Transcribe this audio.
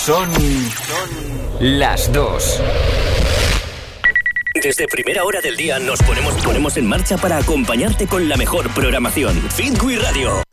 Son las 2. Desde primera hora del día nos ponemos en marcha para acompañarte con la mejor programación. Fitwi Radio.